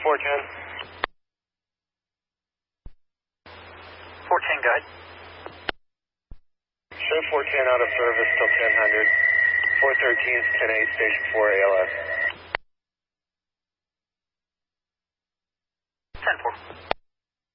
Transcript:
410. 410 guide. Show 410 out of service till 1000. 413 is 10-8, station 4 ALS.